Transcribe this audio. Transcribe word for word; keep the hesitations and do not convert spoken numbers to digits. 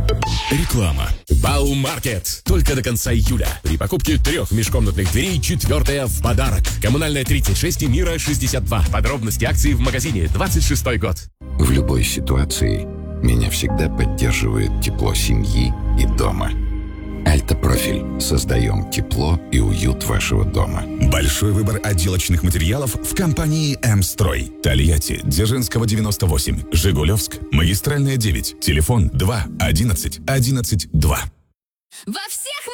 Реклама. Баумаркет. Только до конца июля. При покупке трех межкомнатных дверей четвертая в подарок. Коммунальная тридцать шесть и Мира шестьдесят два. Подробности акции в магазине. двадцать шестой год. В любой ситуации меня всегда поддерживает тепло семьи и дома. Альтопрофиль. Создаем тепло и уют вашего дома. Большой выбор отделочных материалов в компании «М-строй». Тольятти, Дзержинского, девяносто восемь. Жигулевск, Магистральная, девять. Телефон два одиннадцать одиннадцать два. Во всех